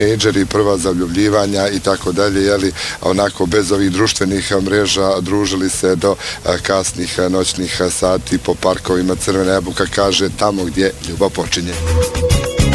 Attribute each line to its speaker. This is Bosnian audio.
Speaker 1: tinejdžeri, prva zaljubljivanja i tako dalje, jeli, onako bez ovih društvenih mreža družili se do kasnih noćnih sati po parkovima. Crvena jabuka kaže tamo gdje ljubav počinje.